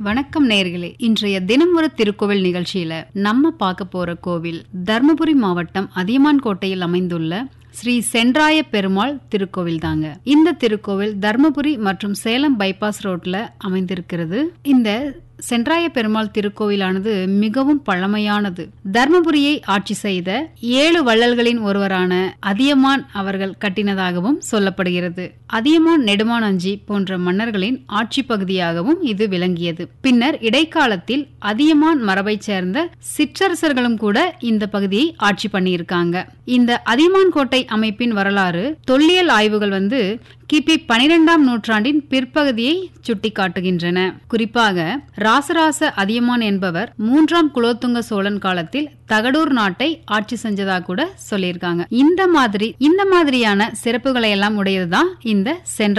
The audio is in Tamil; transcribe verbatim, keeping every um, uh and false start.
வணக்கம் நேயர்களே. இன்றைய தினம் ஒரு திருக்கோவில் நிகழ்ச்சியில நம்ம பார்க்க போற கோவில் தர்மபுரி மாவட்டம் அதியமான் கோட்டையில் அமைந்துள்ள ஸ்ரீ சென்றாய பெருமாள் திருக்கோவில் தாங்க. இந்த திருக்கோவில் தர்மபுரி மற்றும் சேலம் பைபாஸ் ரோட்ல அமைந்திருக்கிறது. இந்த சென்றாய பெருமாள் திருக்கோவிலானது மிகவும் பழமையானது. தர்மபுரியை ஆட்சி செய்த ஏழு வள்ளல்களின் ஒருவரான அதியமான் அவர்கள் கட்டினதாகவும் சொல்லப்படுகிறது. அதியமான் நெடுமானஞ்சி போன்ற மன்னர்களின் ஆட்சி பகுதியாகவும் இது விளங்கியது. பின்னர் இடைக்காலத்தில் அதியமான் மரபை சேர்ந்த சிற்றரசர்களும் கூட இந்த பகுதியை ஆட்சி பண்ணியிருக்காங்க. இந்த அதியமான் கோட்டை அமைப்பின் வரலாறு தொல்லியல் ஆய்வுகள் வந்து கிபி பனிரெண்டாம் நூற்றாண்டின் பிற்பகுதியை சுட்டிக்காட்டுகின்றன. குறிப்பாக ராசராச அதியமான் என்பவர் மூன்றாம் குலோத்துங்க சோழன் காலத்தில் தகடூர் நாட்டை ஆட்சி செஞ்சதா கூட சொல்லியிருக்காங்க. இந்த மாதிரி இந்த மாதிரியான சிறப்புகளை எல்லாம் உடையதுதான் இந்த சென்ற